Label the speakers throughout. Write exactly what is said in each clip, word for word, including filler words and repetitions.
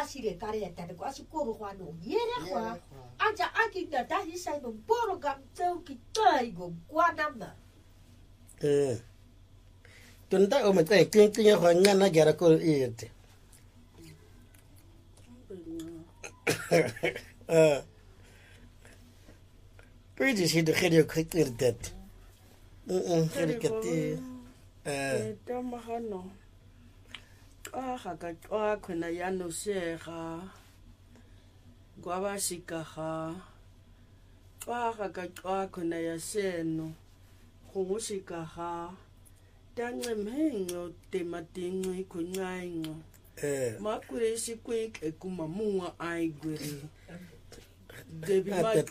Speaker 1: sire kare ta ko asu ko ro no yere kwa aja aki da ta hi sai no boro gam tau ki tai go guanama
Speaker 2: eh tunda o me tai kin kin ho ngana gara ko iete eh Pretty si de gerio kreter dat. Mm, gerikati.
Speaker 3: Eh, tamahano. Ah, ka ka khona ya no sega. Gwaba sikaga. Ah, ka ka khona ya seno. Go sikaga. Tangwe mengo te matingo ikunyaingo.
Speaker 2: Eh.
Speaker 3: Makure sikwik e kumamunga aigwere. Debi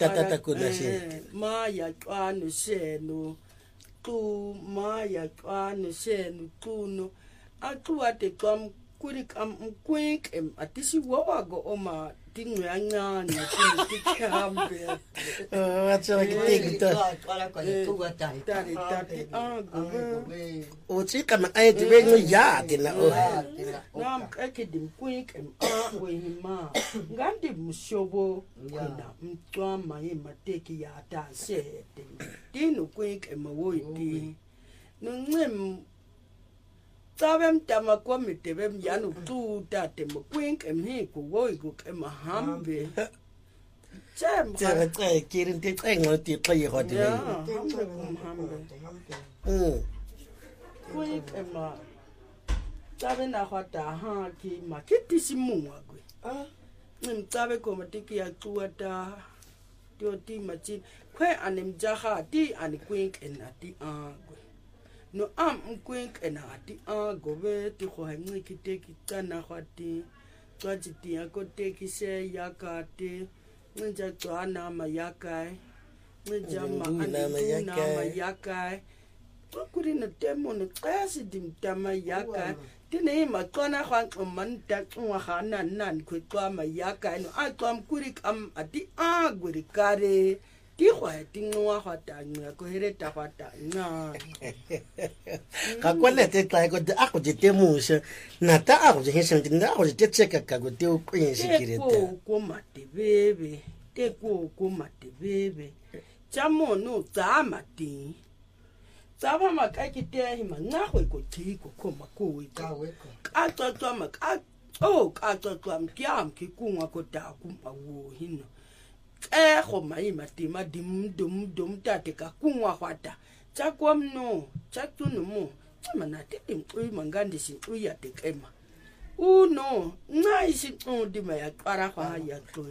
Speaker 3: ma ya kwano seno tu ma ya kwano seno tuno atu ate kwam kuri kam kwik em atisi wawago oma tinwe anyanya tikambe
Speaker 2: Oh, atsa ki tigto.
Speaker 1: ala ko tu wata
Speaker 3: tari tari ago
Speaker 2: O chika ma ai te vengo ya te na o.
Speaker 3: nam ekedim kwik em a we hima ngandi mushobo kuna mtwama ye mateki ya ta sete dinu kwik em wo iti no ngem tabem tama kwa mitebem yanu tu tate mo kwik em he ko wo igu em hambe chem
Speaker 2: Tsere tsai kirin te tsai ngo te tsai ho te.
Speaker 3: ya hambe kum hambe
Speaker 2: Mm.
Speaker 3: kwik em tabe na khata ha ki makiti simunga kwe
Speaker 1: ah
Speaker 3: ngimcabe koma tiki ya tuata tio ti machin kwe anem jaha ti ani kwink en ati agwe no am kwink en ati ago be ti kho hangi kite kitana khati twaji ti ako te ki se yakate nja twana mayakai nja ma ani na mayakai kuri na temo no kasi dim tama yakai tine ma kona khang man ta twa khana nan ku twa ma yakai no a twam kuri kam ati a guri kare ti khwa ti ngwa khata nya ko hereta khata na
Speaker 2: Ka kwale te tsai ko te ako te musha. Na ta ako je hesen te na ako te tseka ka go te o kwin sikireta.
Speaker 3: ko ko mate bebe te ko ko mate bebe chamo no ta mati Saba makaki te hima ngaho ko tiko ko makui
Speaker 1: ka we ko
Speaker 3: ka tswa mak a o ka tswa mkiam ki kunga ko ta ku mawo hino e go mai matima dim dum dum ta te ka kunga kwata tsa kwamno tsa tuno mo mana te tim u mangandi si u ya te kema u no ngai si u di ma ya kwara kwa ya tlo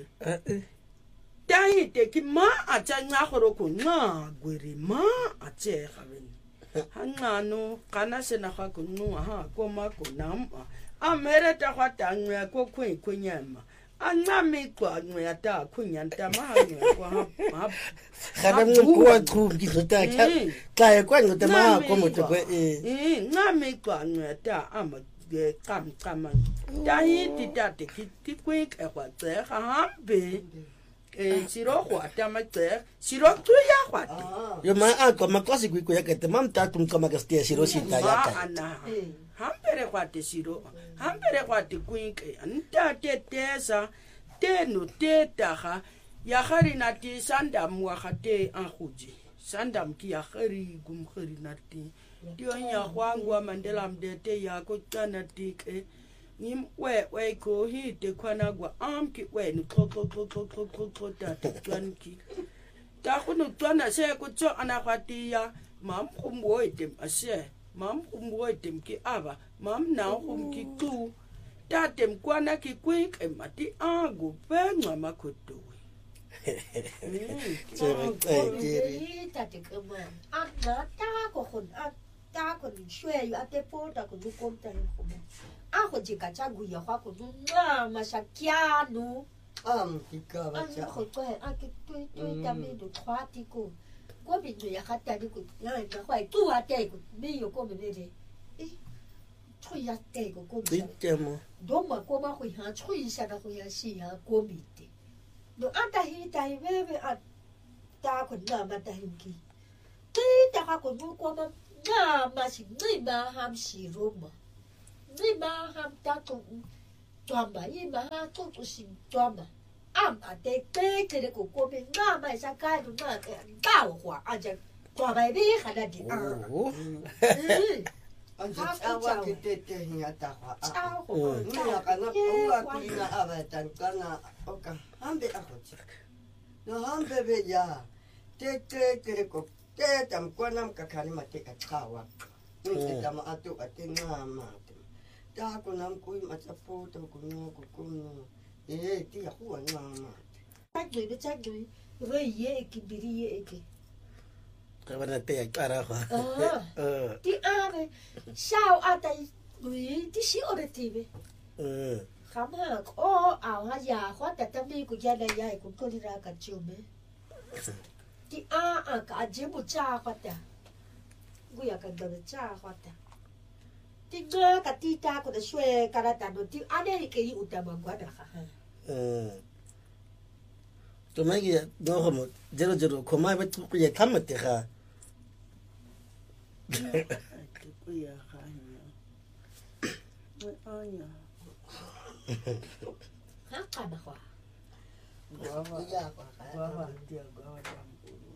Speaker 3: dai te ki ma a tsa ngahoro ko nga gwere ma a tse gaben hangano kana sena ga ko no ha ko ma ko nam a mere ta ga tangwe ko kwe kwenyama anga me kwa ngwe ata kwenyanta ma ngwe kwa ha
Speaker 2: Ga mo ko tru ki tsota ka. Ka e kwa ngote ma ko mo te ko e.
Speaker 3: eh nga me kwa ngwe ata ama ge kam kam dai ti ta te ki ti kwe ka kwa tse ga hambe eh siro kwa ta ma tse siro tu ya kwa
Speaker 2: Yo ma a ko ma ko si ku ya ke te mam ta tum kama ka stia siro sita ya ka.
Speaker 3: ana hambere kwa te siro hambere kwa te kwinke anta te tesa te no te taga ya gari na ti sandam wa gate anguji sandam ki ya gari gum gari na ti dio nya kwangwa mandela mdete ya ko tana ti ke nim we we ko hi te kwana gwa am ki we ni ko ko ko ko ko ko ko ta te twan ki ta ko no twana se ko cho ana kwati ya mam kumbo item ase mam kumbo item ki aba mam na kum ki tu ta tem kwana ki kwik e mati agu penga makoto
Speaker 2: Tsere tsai kiri.
Speaker 1: ta te kama ana ta ko khon a ta ko ni shwe yu ate po ta ko du kom ta ko a ko ji ka cha gu ya kwa ko du na ma sha kya nu
Speaker 4: am ki ka ba
Speaker 1: a
Speaker 4: cha
Speaker 1: ko ko a ke tu tu ta me do trois ti ko ko bi no ya khata di ko na na kwa tu a te ko mi yo ko me de e tu ya te ko ko
Speaker 2: Ti te mo.
Speaker 1: do ma ko ma ko ha tu yi sa da ko ya si ya ko mi te no ata hi ta hi ve ve a ta ko na ma ta hi ki ti ta ka ko du ko ma na ma si ni ma ham si ro ma ni ma ham ta ko drama ima to to sim drama ama te pe te ko ko me nga mai sa kai du na ke ba wa a ja kwa ba bi khana di a
Speaker 4: Anja awa ki te te hinga tawa. Nuna kana ua kuina awa tan kana oka hambe akochi. No hambe be ya. Te te te ko te tam kwanam ka kani ma te ka tawa. Nuna tam atu ate nga ma. Ta ko nam kui ma chapo to ko no ko ko no. E ti ya hua nga ma.
Speaker 1: Ta gui be ta gui. Re ye ki biri ye ki.
Speaker 2: Kawana te kara kwa.
Speaker 1: Ah. Ti ave. Sao ata gui ti si ore tibe.
Speaker 2: Mm.
Speaker 1: Kama o au ha ya kwa ta tambi ku ya na ya ku ko ra ka chume. Ti a a ka je bu cha kwa ta. Gu ya ka do cha kwa ta. Ti ga ka ti ta ko da shwe ka ra ta no ti ane ke yi uta ma gwa da ha.
Speaker 2: Mm. To magi no homo zero zero koma be tu ku ye kamate ha.
Speaker 3: Kuya kanya. Anya.
Speaker 1: Ha ka ma kwa.
Speaker 3: Gua
Speaker 4: Ya kwa
Speaker 3: gua dia gua jampuru.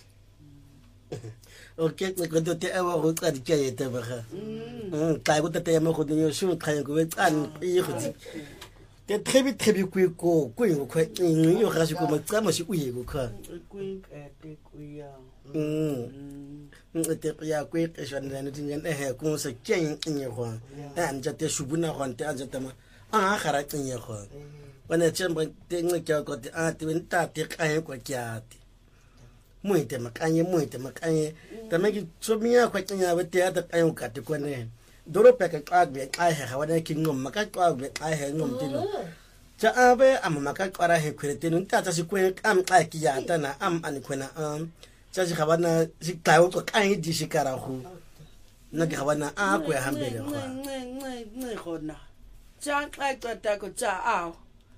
Speaker 2: Okay, ko ko te awa ko ka di ke te ba ha. Mm, ka go te te mo ko de shu ka ko be tan i go ti. Te très vite très vite ko ko yo ko ni yo ga shi ko ma tsama shi uye go ka.
Speaker 3: Kuya te kuya.
Speaker 2: Mm. Te ya ko ke shwan na ni tin eh ko se ken ni go. An ja te shubuna go te an ja ta ma. Ah khara tin ye go. Wana chemba te ngi ka ko te a te ta te ka ye ko kya te. Muite makanye muite makanye. Ta me ki so miya ko tin ya be te ta ka yo ka te ko ne. Doro pe ka ka be ai ha wana ki ngom maka ka be ai ha ngom tino. Ja abe am maka ka he kwete nun ta ta si ko am ai ki ya ta na am an ko na am. Ja si khabana si ka ko ka hi di si kara khu. Na ki khabana a ko ya hambele kwa.
Speaker 3: Ngai ngai ngai khona. Cha ai ta ta ko cha ao.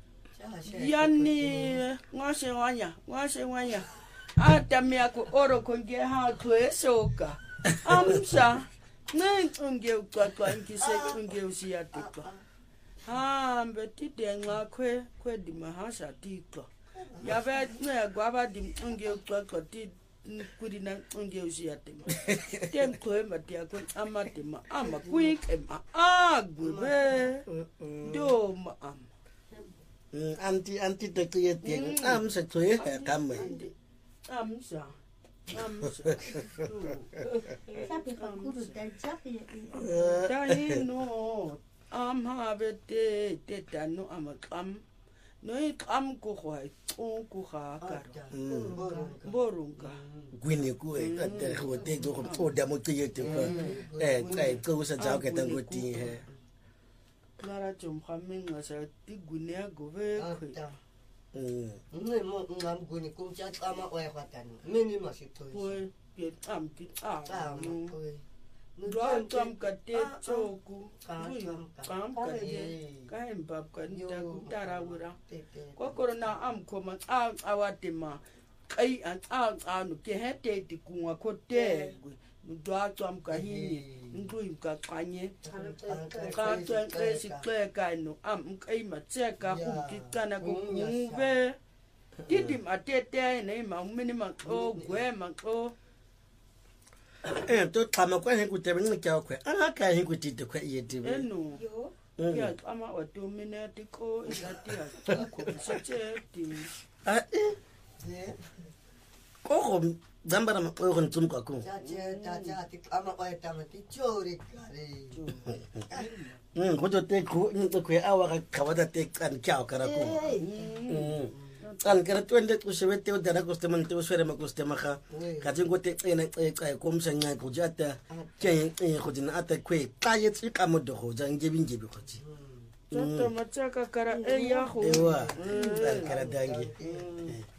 Speaker 3: Yani ngase wanya, ngase wanya. Ata me ko oro ko nge ha twe soka. Amsa. Ngai unge kwa kwa nkise unge usia tikwa. Ha mbeti de nga kwe kwe di mahasa tikwa. Ya ve ne gwa ba di unge kwa kwa ti kudi na unge usia tikwa. Tem kwe ma ti ko amati ma ama quick ma agwe be. Do ma am.
Speaker 2: Anti anti te ke te am se tue ka me.
Speaker 3: Amsa. Amsa.
Speaker 1: Sabi ka kuru ta sabi.
Speaker 3: Dai no am have te te tano am kam. No i kam ko khoi o ko kha ka. Borunga.
Speaker 2: Gwini ku e ka te ho te go ko da mo te te ko. Eh kai ko sa ja ke tan go ti he.
Speaker 3: Nara chum khaminga sa ti gunia go ve khoi.
Speaker 2: Mm.
Speaker 4: Ngai mo ngam guni ku cha ama wa kwa tan. Mini ma si to.
Speaker 3: Poi ke am ti a.
Speaker 4: Ta ma ko.
Speaker 3: Dwa tam ka te choku.
Speaker 4: Ka
Speaker 3: Kam ka ye. Ka em bab ka ta ku tara wura.
Speaker 4: te te.
Speaker 3: Ko korona am ko ma a awatema. Kai an a a no ke hete ti ku ko te. Dwa tam ka hi. Ngui ka kanye. Ka twen e si kle ka no am kai ma che ka hu ki kana ko ve. Titi ma te te nei ma mini ma o gwe ma o.
Speaker 2: Eh to tama kwa he ku te ngi ka kwa. Ana ka he ku ti te kwa ye ti.
Speaker 3: Eno.
Speaker 1: Yo.
Speaker 3: Ya ama o tu minute ko isati a ko se che ti.
Speaker 2: Ah eh. Ko ko dambara ma ko tum ka ku.
Speaker 4: Ta che ta cha ti ama wa ta ma ti chori kare.
Speaker 2: Mm ko to te ku ni to ku awa ka kawada te kan kya kara ku. Mm. Kan kara tu ende ku se vete o dara ko ste man te o sere ma ko ste ma kha. Ka tin ko te ena e ka ko msa nya ku jata. Ke e ko dina ata ku ka ye tsi ka mo do ho jang je bin je bi ko ti.
Speaker 3: Tata machaka kara e ya ho.
Speaker 2: Ewa. Kan kara dangi.